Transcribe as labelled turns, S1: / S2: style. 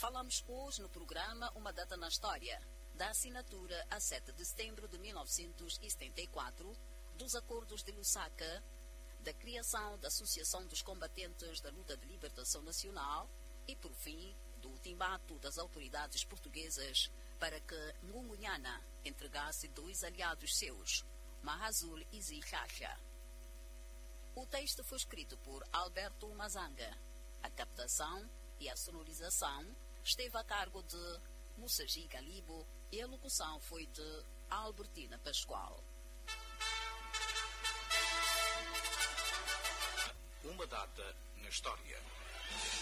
S1: falamos hoje no programa Uma Data na História, da assinatura a 7 de setembro de 1974 dos Acordos de Lusaka, da criação da Associação dos Combatentes da Luta de Libertação Nacional e, por fim, do ultimato das autoridades portuguesas para que Ngungunyana entregasse 2 aliados seus, Mahazul e Zichacha. O texto foi escrito por Alberto Mazanga. A captação e a sonorização esteve a cargo de Mussaji Galibo e a locução foi de Albertina Pascoal.
S2: Uma data na história.